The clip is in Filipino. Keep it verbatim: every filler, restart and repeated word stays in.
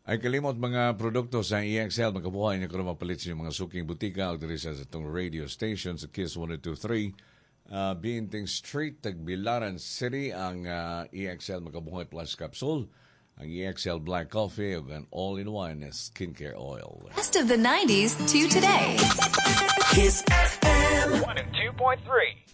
Ay kalimot mga produkto sa E X L, makabuhay niyo kung mapalit sa mga suking butika o diri sa itong radio station sa Kiss one oh two three. Uh, Binting Street, Tagbilaran City, ang uh, E X L Makabuhay Plus Capsule, ang E X L Black Coffee, ug ang all-in-one skincare oil. Best of the nineties to today. Kiss F M one oh two point three.